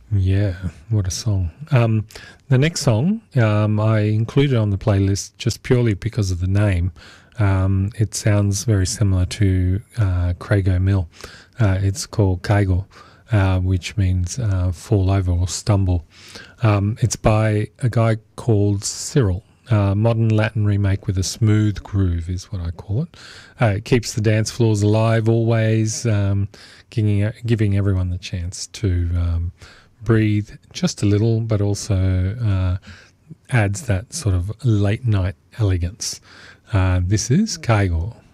Yeah, what a song. The next song I included on the playlist just purely because of the name. It sounds very similar to Craig O'Mill. It's called Kaigo, which means fall over or stumble. It's by a guy called Cyril. Modern Latin remake with a smooth groove is what I call it. It keeps the dance floors alive always, giving everyone the chance to breathe just a little, but also adds that sort of late night elegance. This is Kaigo.